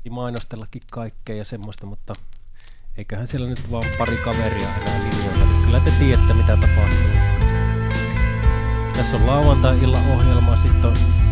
mainostellakin kaikkea ja semmoista, mutta eiköhän siellä nyt vaan pari kaveria enää linjoilla, niin kyllä te tiedätte mitä tapahtuu. Tässä on lauantai-illan ohjelma, sitten on